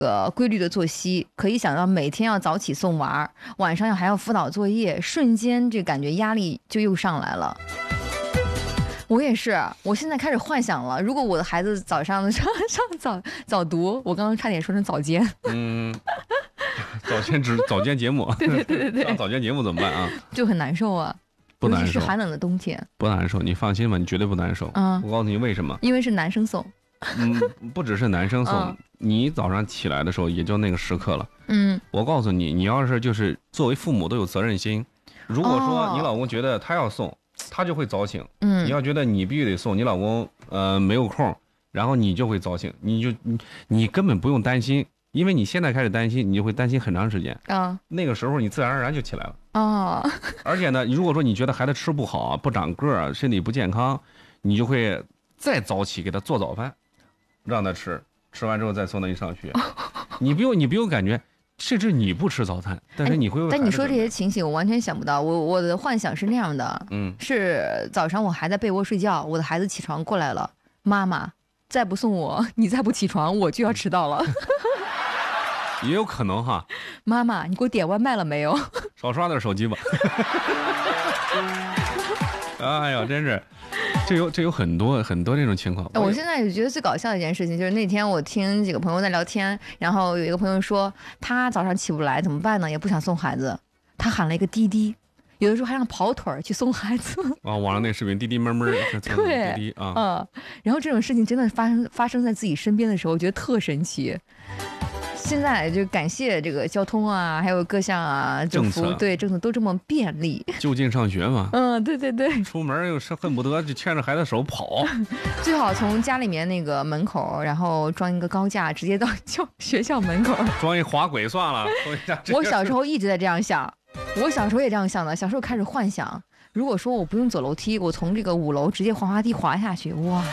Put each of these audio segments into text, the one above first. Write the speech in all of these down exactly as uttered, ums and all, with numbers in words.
个规律的作息，可以想到每天要早起送娃，晚上要还要辅导作业，瞬间这感觉压力就又上来了。我也是，我现在开始幻想了，如果我的孩子早上上上早早读，我刚刚差点说成早间， 嗯，早间直早间节目， 对对对对对， 上早间节目怎么办啊？ 就很难受啊， 不难受， 尤其是寒冷的冬天， 不难受，你放心吧，你绝对不难受。 嗯， 我告诉你为什么？ 因为是男生送。 嗯，不只是男生送， 嗯、 你早上起来的时候也就那个时刻了。 嗯， 我告诉你，你要是就是作为父母都有责任心，如果说你老公觉得他要送。哦，他就会早醒，嗯，你要觉得你必须得送，你老公呃没有空，然后你就会早醒，你就你你根本不用担心，因为你现在开始担心，你就会担心很长时间啊，那个时候你自然而然就起来了啊。而且呢，如果说你觉得孩子吃不好、不长个儿、身体不健康，你就会再早起给他做早饭，让他吃，吃完之后再送他去上学，你不用你不用感觉。甚至你不吃早餐，但是你会为孩子。 但你说这些情形，我完全想不到。我我的幻想是那样的，嗯，是早上我还在被窝睡觉，我的孩子起床过来了，妈妈再不送我，你再不起床，我就要迟到了。 也有可能哈。 妈妈，你给我点外卖了没有？ 少刷点手机吧。哎呀，真是。这有这有很多很多这种情况。 我现在觉得最搞笑的一件事情就是那天我听几个朋友在聊天，然后有一个朋友说他早上起不来怎么办呢？也不想送孩子，他喊了一个滴滴，有的时候还让跑腿去送孩子。 啊，网上那视频滴滴闷闷， 对， 滴滴啊， 嗯，然后这种事情真的发生发生在自己身边的时候，我觉得特神奇。现在就感谢这个交通啊，还有各项啊政策， 对政策都这么便利。 就近上学嘛， 嗯，对对对。 出门又是恨不得就牵着孩子手跑， 最好从家里面那个门口，然后装一个高架，直接到校学校门口。 装一滑轨算了。 我小时候一直在这样想，我小时候也这样想的。小时候开始幻想，如果说我不用走楼梯，我从这个五楼直接滑滑梯滑下去，哇，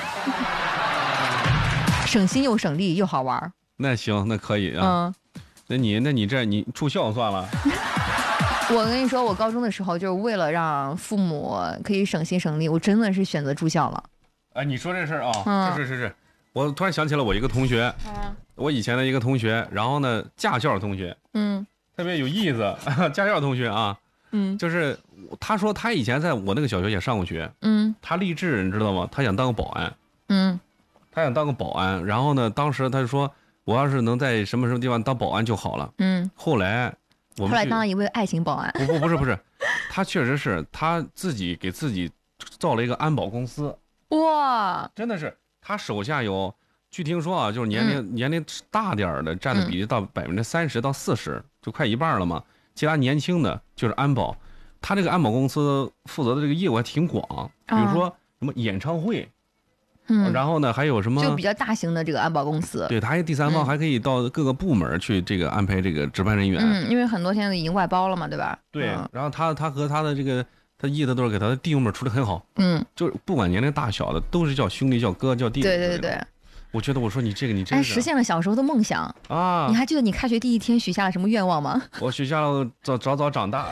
省心又省力又好玩。 那行，那可以啊。嗯，那你那你这你住校算了。 我跟你说，我高中的时候就是为了让父母可以省心省力，我真的是选择住校了。 哎，你说这事儿啊，嗯、是是是是，我突然想起了我一个同学，嗯、我以前的一个同学，然后呢，驾校同学，嗯，特别有意思，驾校同学啊，嗯，就是他说他以前在我那个小学也上过学，嗯，他立志你知道吗？他想当个保安，嗯，他想当个保安，然后呢，当时他就说。我要是能在什么什么地方当保安就好了。嗯，后来我们后来当了一位爱情保安。 不不不是不是，他确实是他自己给自己造了一个安保公司。哇，真的是他手下有，据听说啊，就是年龄、嗯、年龄大点的占的比例到百分之三十到四十，就快一半了嘛。其他年轻的就是安保，他这个安保公司负责的这个业务还挺广，比如说什么演唱会。嗯，然后呢，还有什么？ 就比较大型的这个安保公司。 对，他还第三方还可以到各个部门去这个安排这个值班人员。 嗯，因为很多现在已经外包了嘛，对吧？ 对。嗯、然后他他和他的这个他意思都是给他的弟兄们处理很好。嗯，就是不管年龄大小的，都是叫兄弟、叫哥、叫弟。 对对对对。 我觉得我说你这个你真是。哎，实现了小时候的梦想啊！你还记得你开学第一天许下了什么愿望吗？ 我许下了早早早长大。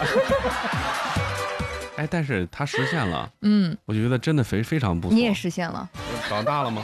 哎，但是他实现了，嗯，我觉得真的非非常不错。 你也实现了， 长大了吗？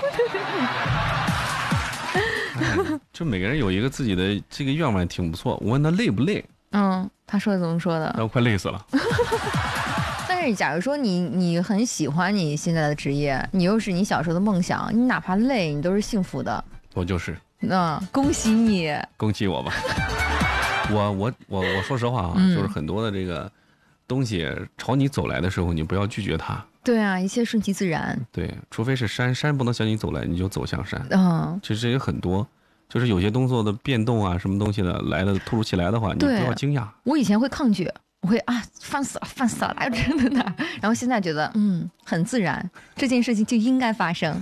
哎，就每个人有一个自己的这个愿望，挺不错。我问他累不累？ 嗯，他说怎么说的？ 我快累死了。 但是，假如说你你很喜欢你现在的职业，你又是你小时候的梦想，你哪怕累，你都是幸福的。 我就是。 那、嗯、恭喜你， 恭喜我吧。我我我我说实话啊，嗯、就是很多的这个。东西朝你走来的时候，你不要拒绝它。 对啊，一切顺其自然。 对，除非是山，山不能向你走来，你就走向山。嗯，其实也很多，就是有些动作的变动啊，什么东西的来的突如其来的话，你不要惊讶。 我以前会抗拒，我会啊，烦死了，烦死了，哪有真的呢？然后现在觉得，嗯，很自然，这件事情就应该发生。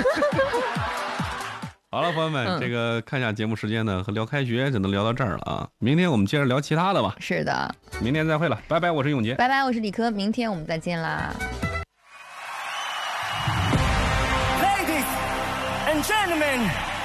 好了，朋友们，嗯、这个看一下节目时间呢，和聊开学只能聊到这儿了啊。明天我们接着聊其他的吧。 是的， 明天再会了，拜拜，我是永杰， 拜拜，我是李科，明天我们再见啦。 Ladies and gentlemen.